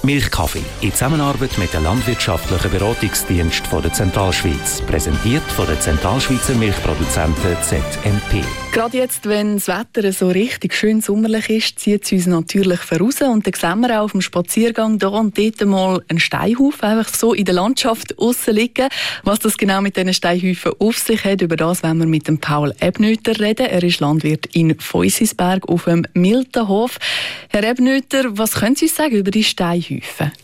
Milchkaffee in Zusammenarbeit mit dem Landwirtschaftlichen Beratungsdienst von der Zentralschweiz. Präsentiert von den Zentralschweizer Milchproduzenten ZMP. Gerade jetzt, wenn das Wetter so richtig schön sommerlich ist, zieht es uns natürlich voraus. Und dann sehen wir auch auf dem Spaziergang hier und dort mal einen Steinhaufen einfach so in der Landschaft aussen liegen. Was das genau mit diesen Steinhäufen auf sich hat, über das wollen wir mit dem Paul Ebnöter reden. Er ist Landwirt in Feusisberg auf dem Miltenhof. Herr Ebnöter, was können Sie uns sagen über die Steinhäufen?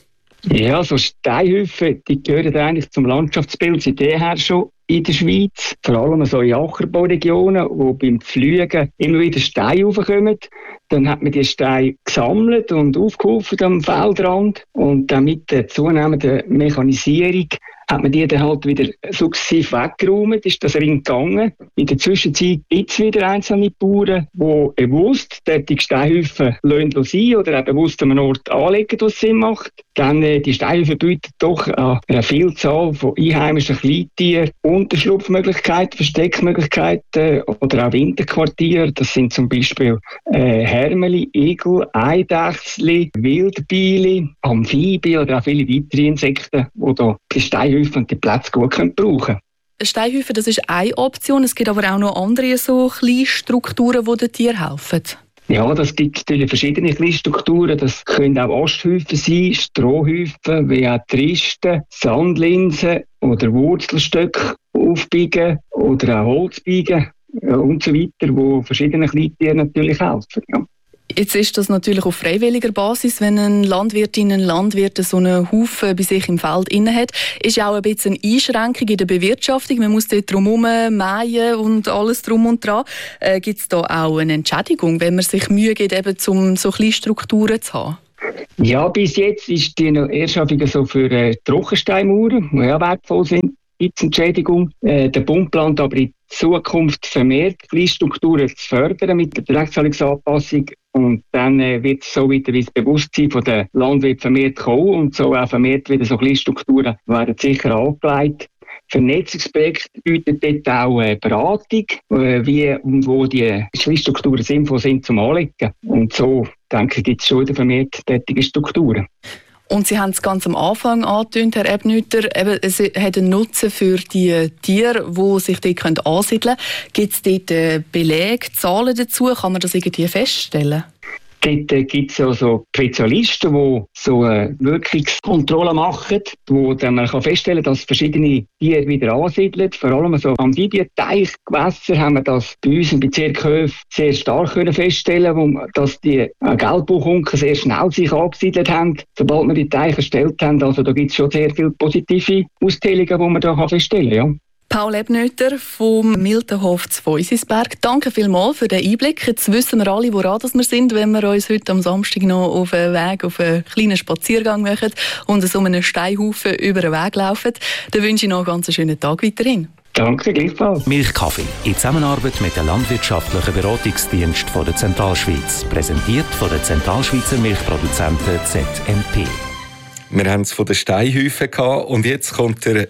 Ja, so Steinhäufen, die gehören eigentlich zum Landschaftsbild seit jeher schon in der Schweiz. Vor allem so in Ackerbauregionen, wo beim Pflügen immer wieder Steine raufkommen. Dann hat man die Steine gesammelt und aufgehoben am Feldrand. Und dann mit der zunehmenden Mechanisierung hat man die dann halt wieder sukzessiv weggeräumt, ist das Ring gegangen. In der Zwischenzeit gibt es wieder einzelne Bauern, die bewusst die Steinhäufen sein oder auch bewusst an einem Ort anlegen, wo es Sinn macht. Dann die Steinhäufen bieten doch eine Vielzahl von einheimischen Kleintieren Unterschlupfmöglichkeiten, Versteckmöglichkeiten oder auch Winterquartiere. Das sind zum Beispiel Hermeli, Igel, Eidechsli, Wildbiene, Amphibien oder auch viele weitere Insekten, die da die Steinhäufen und die Plätze gut brauchen können. Steinhäufen, das ist eine Option. Es gibt aber auch noch andere so kleine Strukturen, die den Tieren helfen. Ja, das gibt natürlich verschiedene Kleinstrukturen. Das können auch Asthäufen sein, Strohhäufen, wie auch Tristen, Sandlinsen oder Wurzelstöcke aufbiegen oder auch Holzbiegen und so weiter, wo verschiedene Kleintiere natürlich helfen. Ja. Jetzt ist das natürlich auf freiwilliger Basis, wenn eine Landwirtin, ein Landwirt so einen Haufen bei sich im Feld inne hat. Ist ja auch ein bisschen eine Einschränkung in der Bewirtschaftung. Man muss dort drumherum mähen und alles drum und dran. Gibt es da auch eine Entschädigung, wenn man sich Mühe gibt, eben, um so kleine Strukturen zu haben? Ja, bis jetzt ist die Erschaffung so für Trockensteinmauern, die ja wertvoll sind, gibt es Entschädigung. Der Bund plant aber in Zukunft vermehrt Kleinstrukturen zu fördern mit der Direktzahlungsanpassung. Und dann wird es so wieder ins Bewusstsein der Landwirte vermehrt kommen und so auch vermehrt wieder so Kleinstrukturen werden sicher angelegt. Vernetzungsprojekte bietet dort auch Beratung, wie und wo die Kleinstrukturen sinnvoll sind zum Anlegen. Und so, denke ich, gibt es schon wieder vermehrt tätige Strukturen. Und Sie haben es ganz am Anfang angetönt, Herr Ebnöter, es hat einen Nutzen für die Tiere, die sich dort ansiedeln können. Gibt es dort Belege, Zahlen dazu? Kann man das irgendwie feststellen? Dort gibt es ja so Spezialisten, die so eine Wirkungskontrolle machen, wo dann man feststellen kann, dass verschiedene Tiere wieder ansiedeln. Vor allem so Amphibien-Teichgewässer haben wir das bei uns im Bezirk Höf sehr stark feststellen, dass die Gelbbuchunken sehr schnell sich angesiedelt haben, sobald wir die Teiche erstellt haben. Also da gibt es schon sehr viele positive Auszählungen, die man da feststellen kann. Ja. Paul Ebnöter vom Miltenhof zu Feusisberg. Danke vielmals für den Einblick. Jetzt wissen wir alle, woran wir sind, wenn wir uns heute am Samstag noch auf einen Weg, auf einen kleinen Spaziergang machen und so einen Steinhaufen über den Weg laufen. Dann wünsche ich noch einen ganz schönen Tag weiterhin. Danke, gleichfalls. Milchkaffee in Zusammenarbeit mit dem Landwirtschaftlichen Beratungsdienst von der Zentralschweiz. Präsentiert von den Zentralschweizer Milchproduzenten ZMP. Wir haben es von den Steinhäufen gehabt und jetzt kommt der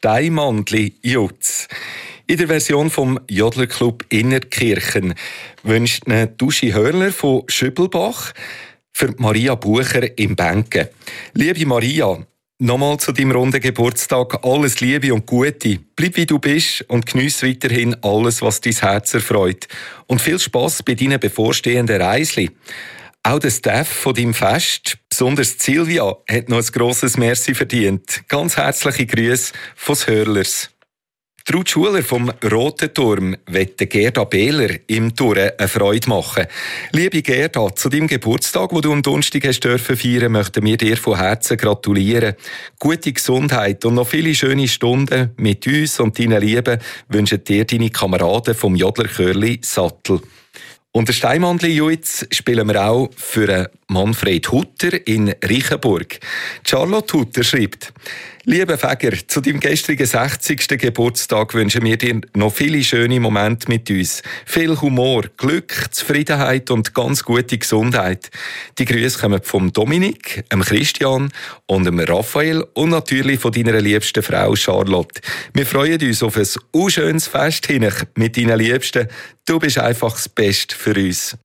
Steinmandli-Jutz. In der Version vom Jodlerclub Innertkirchen wünscht eine Duschi Hörler von Schübelbach für Maria Bucher im Bänken. Liebe Maria, nochmal zu deinem runden Geburtstag alles Liebe und Gute. Bleib wie du bist und geniesse weiterhin alles, was dein Herz erfreut. Und viel Spass bei deinen bevorstehenden Reisli. Auch der Staff von deinem Fest, besonders Silvia, hat noch ein grosses Merci verdient. Ganz herzliche Grüße von Hörlers. Ruth Schuler vom Roten Turm wollte Gerda Behler im Turm eine Freude machen. Liebe Gerda, zu deinem Geburtstag, den du am Donnerstag feiern durften, möchten wir dir von Herzen gratulieren. Gute Gesundheit und noch viele schöne Stunden mit uns und deinen Lieben wünschen dir deine Kameraden vom Jodlerchörli Sattel. Und der Steinmandli-Jutz spielen wir auch für Manfred Hutter in Reichenburg. Charlotte Hutter schreibt: Lieber Fäger, zu deinem gestrigen 60. Geburtstag wünschen wir dir noch viele schöne Momente mit uns. Viel Humor, Glück, Zufriedenheit und ganz gute Gesundheit. Die Grüße kommen vom Dominik, dem Christian und dem Raphael und natürlich von deiner liebsten Frau Charlotte. Wir freuen uns auf ein schönes Fest mit deinen Liebsten. Du bist einfach das Beste für uns.